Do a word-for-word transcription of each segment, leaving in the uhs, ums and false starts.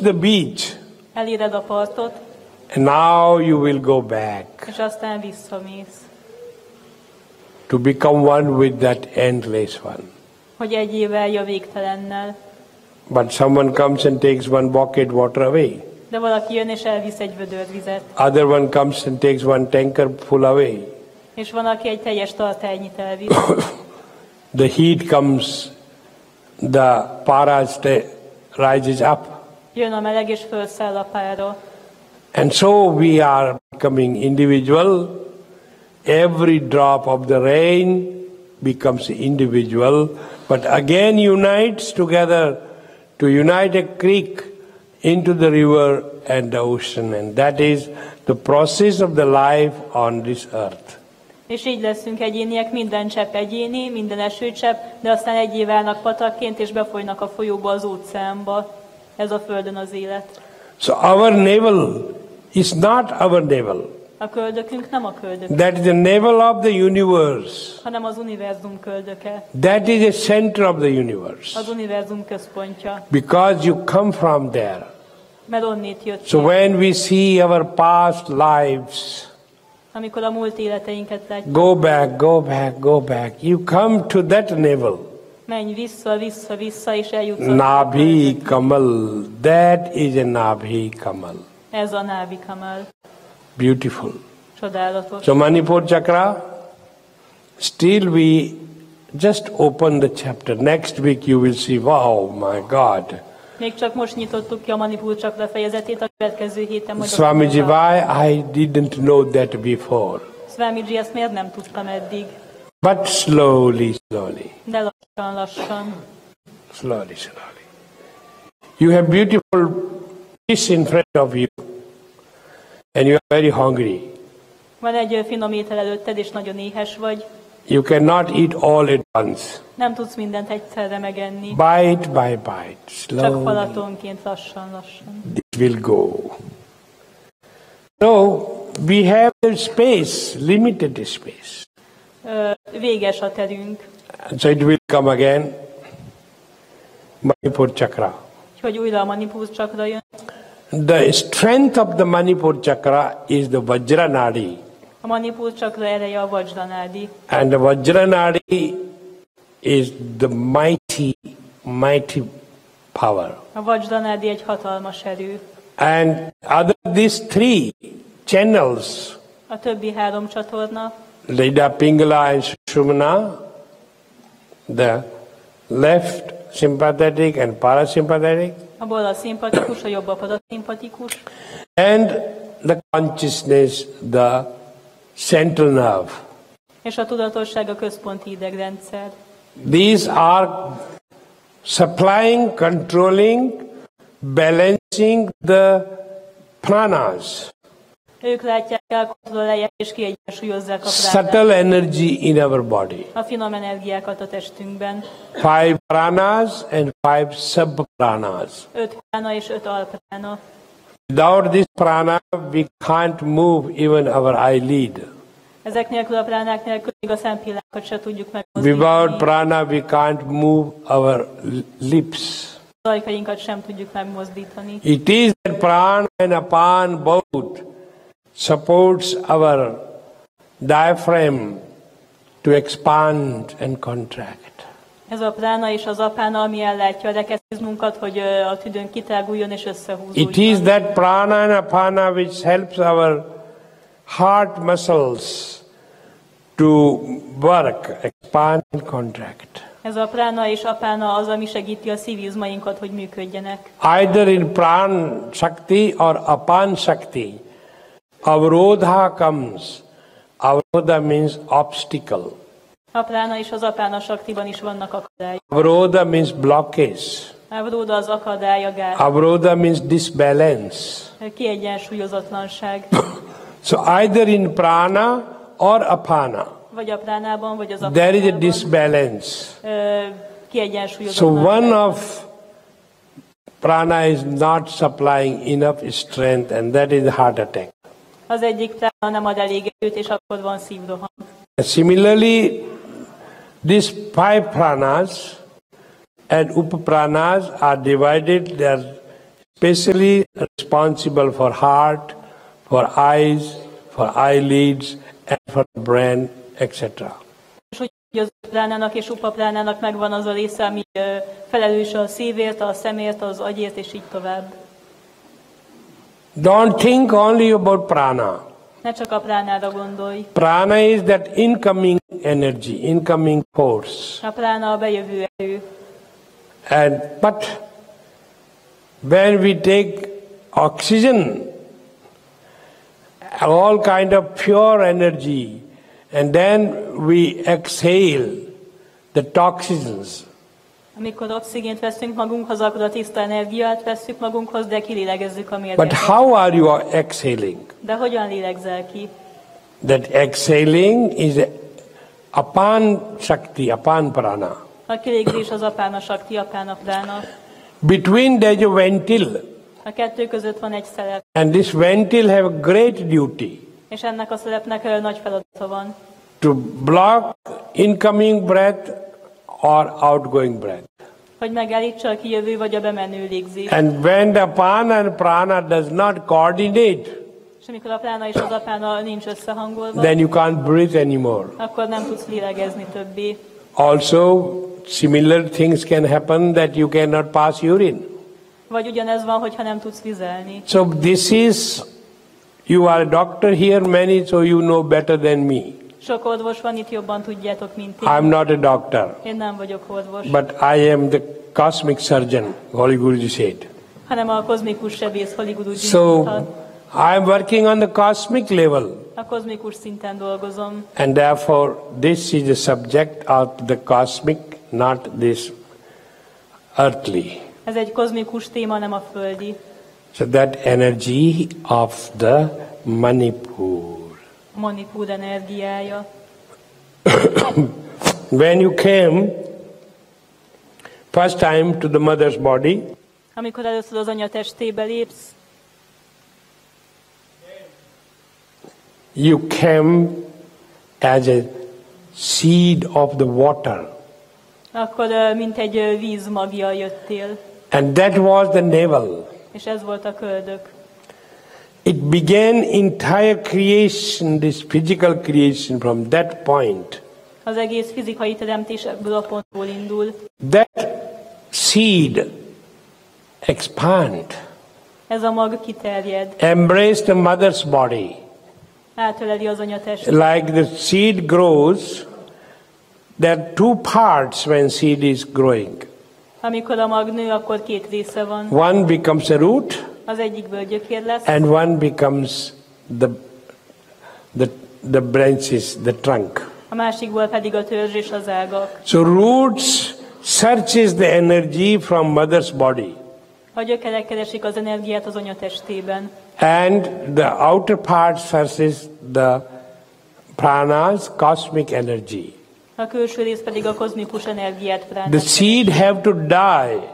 the beach. Eléred a partot, And now you will go back és aztán visszamész, to become one with that endless one. hogy egyé válj a végtelennel. But someone comes and takes one bucket water away. De valaki jön és elvisz egy vödör vizet, Other one comes and takes one tanker full away. és van, aki egy teljes tartányit elvisz. The heat comes, the para sta- rises up. Jön a meleg és felszáll a pára. And so we are becoming individual. Every drop of the rain becomes individual, but again unites together to unite a creek into the river and the ocean. And that is the process of the life on this earth. És így leszünk egyéniek, minden csepp egyéni, minden esőcsepp, de aztán egyé válnak patakként, és befolynak a folyóba, az óceánba. Ez a Földön az élet. So our navel is not our navel. A köldökünk nem a köldök, That is the navel of the universe. hanem az univerzum köldöke, That is the center of the universe. az univerzum központja, Because you come from there. mert onnét jött So ki. when we see our past lives, Amikor a múlt életeinket látjuk, go back, go back, go back. You come to that navel. menj vissza, vissza, vissza, és eljutsz a Nabhi Kamal. That is a Nabhi Kamal. Ez a Nábi Kamal. Beautiful. Csodálatos. So Manipur Chakra, still we just open the chapter. Next week you will see, wow, my God. Még csak most nyitottuk ki a Manipur Chakra fejezetét, a következő héten majd... Swamiji, why I didn't know that before. Swamiji, ezt miért nem tudtam eddig? But slowly, slowly, De lassan, lassan. slowly, slowly. You have beautiful fish in front of you and you are very hungry. Van egy finom étel előtted, és nagyon éhes vagy. You cannot eat all at once. Nem tudsz mindent egyszerre megenni. Bite by bite, Csak slowly, falatonként, lassan, lassan. it will go. So, we have the space, limited space. Ö, véges a terünk, So it will come again, Manipur Chakra. hogy újra a Manipur Chakra jön. The strength of the Manipur Chakra is the Vajranadi. A Manipur Chakra ereje a Vajranádi. And the Vajranadi is the mighty, mighty power. A Vajranádi egy hatalmas erő. And other these three channels, A többi három csatorna, Leda, Pingala and Sushumna, the left sympathetic and parasympathetic, a bal a szimpatikus, a jobb a paraszimpatikus, and the consciousness, the central nerve. és a tudatosság a központi idegrendszer. These are supplying, controlling, balancing the pranas, Ők látják el, kontrollálják és kiegyensúlyozzák a subtle pránát, energy in our body. a finom energiákat a testünkben. Five pranas and five sub-pranas. Öt prána és öt alprána. Without this prana, we can't move even our eyelid. Ezek nélkül a pránák nélkül még a szempillákat se tudjuk Without megmozdítani. prana, we can't move our lips. Az ajkainkat sem tudjuk megmozdítani. It is that prana and apan both supports our diaphragm to expand and contract. Ez a prána és az apána, ami ellátja a rekeszizmunkat, hogy ö, a tüdőnk kitáguljon és összehúzódjon. It is that prana and apana which helps our heart muscles to work, expand and contract. Ez a prána és apána az, ami segíti a szívizmainkat, hogy működjenek. Either in pran shakti or apan shakti, avrodha comes. Avrodha means obstacle. A prána és az apána saktiban is vannak akadályok. Avrodha means blockage. Avróda az akadály, a gát, Avrodha means disbalance. kiegyensúlyozatlanság. So either in prana or apana, Vagy a pránában, vagy az there is a apánában. disbalance. Ö, So kiegyensúlyozatlanság. one of prana is not supplying enough strength, and that is heart attack. Az egyik prána nem ad elég erőt, és akkor van szívroham. Similarly, these five pranas and upapranas are divided. Their specially responsible for heart, for eyes, for eyelids, and for brain, et cetera. És hogy az pránának és upapránának megvan az a része, ami ö, felelős a szívért, a szemért, az agyért, és így tovább. Don't think only about prana. Ne csak a pránára gondolj. Prana is that incoming energy, incoming force. A prána a bejövő erő. And but when we take oxygen, all kind of pure energy, and then we exhale the toxins. Amikor oxigént veszünk magunkhoz, akkor a tiszta energiát vesszük magunkhoz, de kilélegezzük a But mérgeket. how are you exhaling? De hogyan lélegzel ki? That exhaling is apan shakti, apan prana. A kilégzés az apána sakti, apána prána. Between there is a ventil, A kettő között van egy szerep, and this ventil have a great duty és ennek a szerepnek ö, nagy feladata van. to block incoming breath or outgoing breath. Hogy megállítsa a kijövő vagy a bemenő légzést. And when the apana and prana does not coordinate, És amikor a prána és az apána nincs összehangolva, then you can't breathe anymore. akkor nem tudsz lélegezni többé. Also, similar things can happen that you cannot pass urine. Vagy ugyanez van, hogyha nem tudsz vizelni. So this is, you are a doctor here many, so you know better than me. Sok orvos van, itt jobban tudjátok, mint én. I'm not a doctor, Én nem vagyok orvos, but I am the cosmic surgeon, Holy Guruji said. hanem a kozmikus sebész Holy Guruji So, mondta. I am working on the cosmic level, A kozmikus szinten dolgozom, and therefore this is the subject of the cosmic, not this earthly. ez egy kozmikus téma, nem a földi. So that energy of the Manipur. Manipur energiája. When you came first time to the mother's body, Amikor először az anya testébe lépsz, you came as a seed of the water, akkor ö, mint egy ö, vízmagja jöttél, and that was the navel. és ez volt a köldök. It began entire creation, this physical creation, from that point. Az egész fizikai teremtés ebből a pontból indul. That seed expand, Ez a mag kiterjed, embrace the mother's body. átöleli az anya testét. Like the seed grows, there are two parts when seed is growing. Amikor a mag nő, akkor két része van. One becomes a root, Az egyikből gyökér lesz, and one becomes the, the, the branches, the trunk. a másikból pedig a törzs és az ágak. So roots searches the energy from mother's body, A gyökerek keresik az energiát az anya testében, and the outer part searches the pranas, cosmic energy. a külső rész pedig a kozmikus energiát The pránát. seed have to die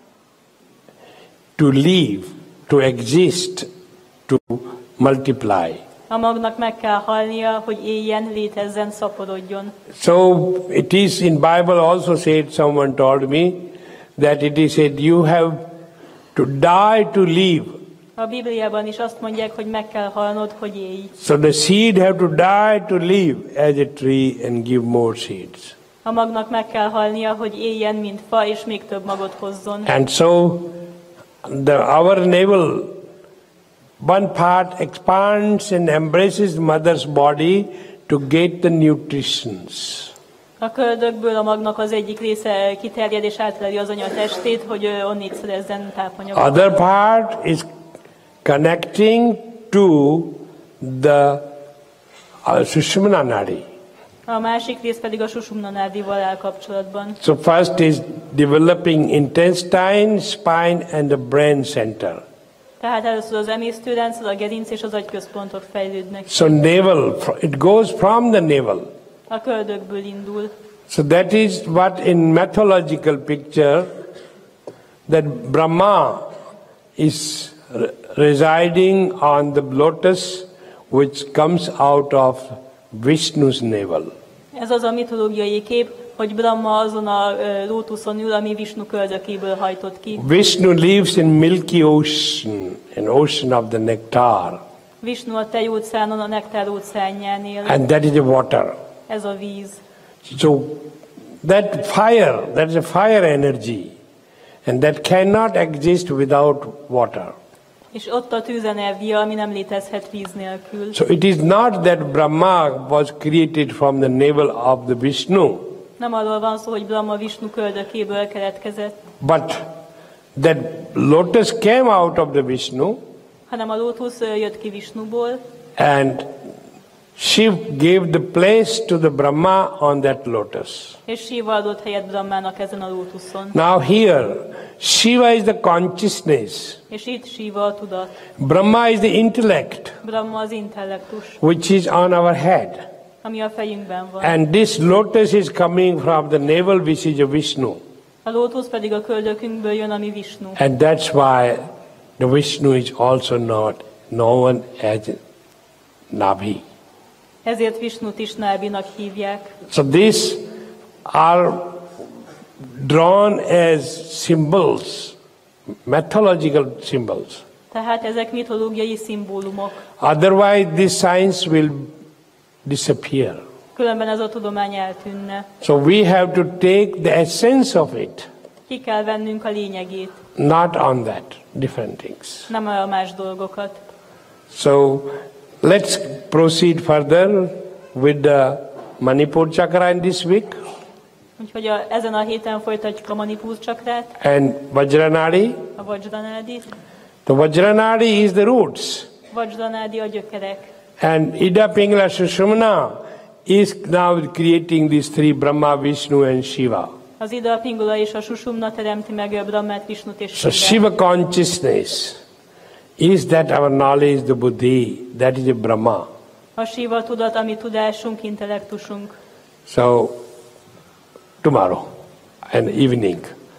to live, to exist, to multiply. A magnak meg kell halnia, hogy éljen, létezzen, szaporodjon. So it is in Bible also said, someone told me, that it is said you have to die to live. A Bibliában is azt mondják, hogy meg kell halnod, hogy élj. So the seed have to die to live as a tree and give more seeds. A magnak meg kell halnia, hogy éljen, mint fa, és még több magot hozzon. And so the our navel, one part expands and embraces mother's body to get the nutritions. A köldökből a magnak az egyik része kiterjed és átöleli az anya testét, hogy ő onnit szerezzen tápanyagot. Other part is connecting to the uh, Sushumna Nadi. A másik rész pedig a Susumna nádival áll kapcsolatban. So first is developing intestine, spine and the brain center. Tehát először az emésztőrendszer, a gerinc és az agyközpontok fejlődnek. So navel, it goes from the navel. A köldökből indul. So that is what in mythological picture that Brahma is re- residing on the lotus which comes out of Vishnu's navel. Ez az a mitológiai kép, hogy Brahma azon a ö, lótuszon ül, ami Vishnu köldökéből hajtott ki. Vishnu lives in Milky Ocean, an ocean of the nectar. Vishnu a tejóceánon, a nektár óceánján él. And that is the water. Ez a víz. So that fire, that is a fire energy. And that cannot exist without water. És ott a tűzenergia, ami nem létezhet víz nélkül. So it is not that Brahma was created from the navel of the Vishnu, Nem arról van szó, hogy Brahma Vishnu köldökéből keletkezett, but that lotus came out of the Vishnu hanem a lótusz ö, jött ki Vishnuból, and Shiv gave the place to the Brahma on that lotus. és Shiva adott helyet Brahmának ezen a lótuszon. Now here, Shiva is the consciousness, És itt Shiva a tudat, Brahma is the intellect, Brahma az intellektus, which is on our head. ami a fejünkben van. And this lotus is coming from the navel, which is a Vishnu. A lótusz pedig a köldökünkből jön, ami Vishnu. And that's why the Vishnu is also not known as Nabhi. Ezért Vishnut is Nábinak hívják. So these are drawn as symbols, mythological symbols. Tehát ezek mitológiai szimbólumok. Otherwise this science will disappear. Különben ez a tudomány eltűnne. So we have to take the essence of it, Ki kell vennünk a lényegét, not on that, different things. nem a más dolgokat. So let's proceed further with the Manipur chakra in this week Úgyhogy a, ezen a héten folytatjuk a Manipur csakrát, and Vajranadi. a Vajranádi. The Vajranadi is the roots. Vajranádi a gyökerek. And Ida Pingala Sushumna is now creating these three, Brahma, Vishnu and Shiva. Az Ida, a Pingula és a Susumna teremti meg a Brahmát, Vishnut és So Shivát. Shiva consciousness is that our knowledge, the buddhi, that is a Brahma. A Shiva tudat, ami tudásunk, intellektusunk. So tomorrow and evening,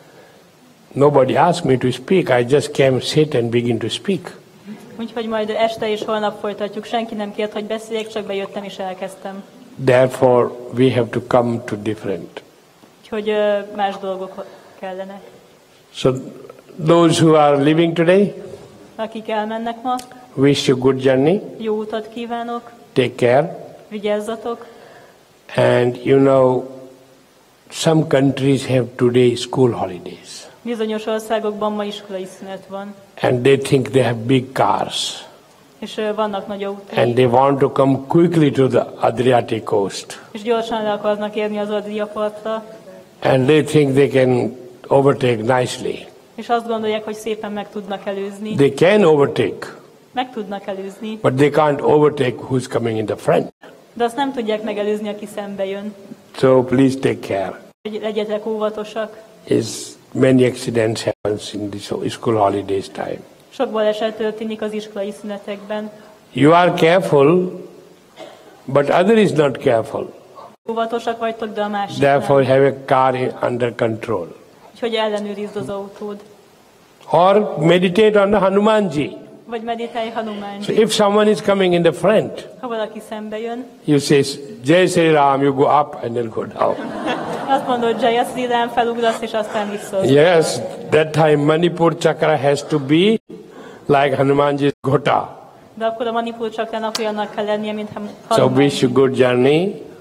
nobody asked me to speak. I just came, sit and begin to speak. Úgyhogy majd este és holnap folytatjuk. Senki nem kért, hogy beszéljek, csak bejöttem és elkezdtem. Therefore, we have to come to different. Úgyhogy ö, más dolgok kellene. So those who are living today, Akik elmennek ma, wish you good journey. jó utat kívánok, Take care. vigyázzatok. And you know, some countries have today school holidays. Bizonyos országokban ma iskolai szünet van, And they think they have big cars. és ö, vannak nagy And autók, they want to come quickly to the Adriatic coast. és gyorsan le akarnak érni az Adria partra, And they think they can overtake nicely. és azt gondolják, hogy szépen meg tudnak előzni. They can overtake, Meg tudnak előzni, but they can't overtake who's coming in the front. de azt nem tudják megelőzni, aki szembe jön. So please take care. Hogy legyetek óvatosak. Is many accidents happens in this school holidays time. Sok baleset történik az iskolai szünetekben. You are careful, but other is not careful. Óvatosak vagytok, de a másik Therefore nem. have a car in, under control. Úgyhogy ellenőrizd az autód. Or meditate on the Hanumanji. Vagy meditálj Hanumánji. So if someone is coming in the front, Ha valaki szembe jön, you say, Jai Sri Ram, you go up and then go down. azt mondod, Jaya Sri Ram, felugrasz, és aztán vissza. Yes, that time Manipur chakra has to be like Hanumanji's Gota. De akkor a Manipur csakrának olyannak kell lennie, mint So Hanumanji. wish you good journey.